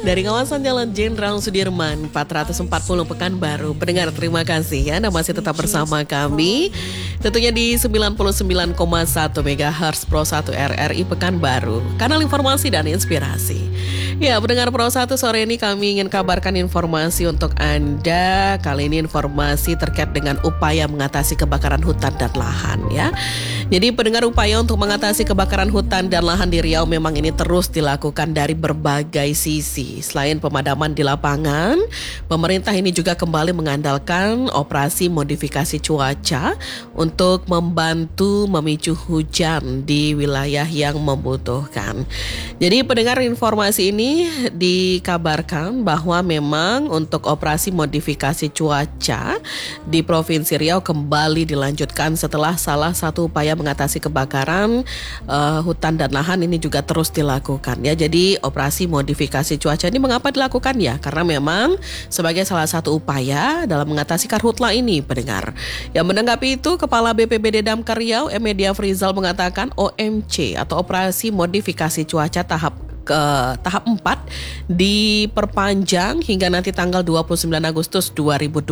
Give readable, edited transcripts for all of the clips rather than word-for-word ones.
Dari kawasan Jalan Jenderal Sudirman 440 Pekanbaru. Pendengar, terima kasih ya, Anda masih tetap bersama kami tentunya di 99,1 MHz Pro 1 RRI Pekanbaru, kanal informasi dan inspirasi. Ya, pendengar Pro 1, sore ini kami ingin kabarkan informasi untuk Anda. Kali ini informasi terkait dengan upaya mengatasi kebakaran hutan dan lahan ya. Jadi pendengar, upaya untuk mengatasi kebakaran hutan dan lahan di Riau memang ini terus dilakukan dari berbagai sisi. Selain pemadaman di lapangan, pemerintah ini juga kembali mengandalkan operasi modifikasi cuaca untuk membantu memicu hujan di wilayah yang membutuhkan. Jadi pendengar, informasi ini dikabarkan bahwa memang untuk operasi modifikasi cuaca di Provinsi Riau kembali dilanjutkan setelah salah satu upaya mengatasi kebakaran hutan dan lahan ini juga terus dilakukan ya. Jadi operasi modifikasi cuaca ini mengapa dilakukan ya? Karena memang sebagai salah satu upaya dalam mengatasi karhutla ini, pendengar. Yang menanggapi itu, Kepala BPBD Damkar Riau, Media Frizal, mengatakan OMC atau operasi modifikasi cuaca tahap 4 diperpanjang hingga nanti tanggal 29 Agustus 2026.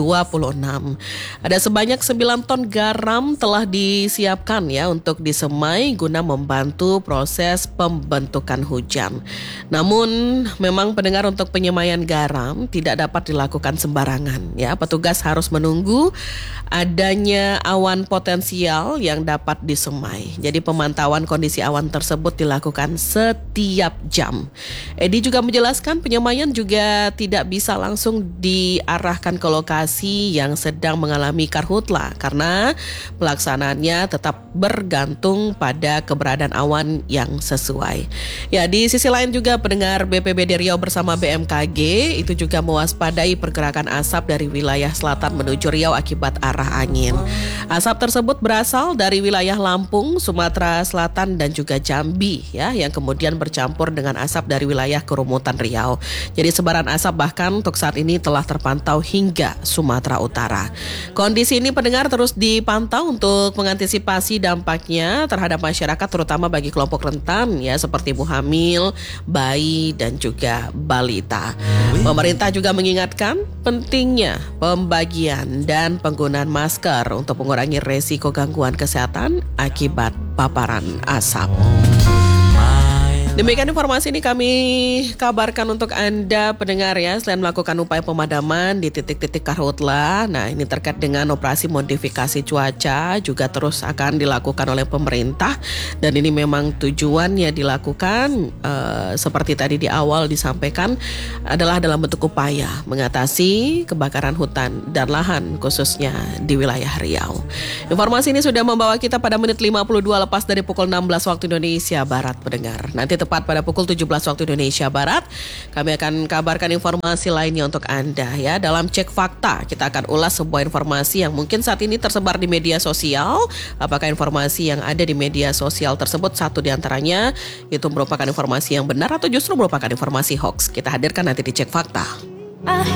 Ada sebanyak 9 ton garam telah disiapkan ya untuk disemai guna membantu proses pembentukan hujan. Namun memang pendengar, untuk penyemaian garam tidak dapat dilakukan sembarangan ya. Petugas harus menunggu adanya awan potensial yang dapat disemai. Jadi pemantauan kondisi awan tersebut dilakukan setiap jam. Edi juga menjelaskan penyemaian juga tidak bisa langsung diarahkan ke lokasi yang sedang mengalami karhutla karena pelaksanaannya tetap bergantung pada keberadaan awan yang sesuai. Ya, di sisi lain juga pendengar, BPBD Riau bersama BMKG itu juga mewaspadai pergerakan asap dari wilayah selatan menuju Riau akibat arah angin. Asap tersebut berasal dari wilayah Lampung, Sumatera Selatan dan juga Jambi ya, yang kemudian bercampur dengan asap dari wilayah Kerumutan Riau. Jadi sebaran asap bahkan untuk saat ini telah terpantau hingga Sumatera Utara. Kondisi ini pendengar terus dipantau untuk mengantisipasi dampaknya terhadap masyarakat, terutama bagi kelompok rentan ya, seperti ibu hamil, bayi dan juga balita. Pemerintah juga mengingatkan pentingnya pembagian dan penggunaan masker untuk mengurangi resiko gangguan kesehatan akibat paparan asap. Demikian informasi ini kami kabarkan untuk Anda pendengar ya. Selain melakukan upaya pemadaman di titik-titik karhutla, nah ini terkait dengan operasi modifikasi cuaca juga terus akan dilakukan oleh pemerintah. Dan ini memang tujuannya dilakukan seperti tadi di awal disampaikan adalah dalam bentuk upaya mengatasi kebakaran hutan dan lahan khususnya di wilayah Riau. Informasi ini sudah membawa kita pada menit 52 lepas dari pukul 16 waktu Indonesia Barat, pendengar. Nanti tepat pada pukul 17 waktu Indonesia Barat, kami akan kabarkan informasi lainnya untuk Anda ya. Dalam Cek Fakta, kita akan ulas sebuah informasi yang mungkin saat ini tersebar di media sosial. Apakah informasi yang ada di media sosial tersebut, satu diantaranya itu merupakan informasi yang benar atau justru merupakan informasi hoax? Kita hadirkan nanti di Cek Fakta.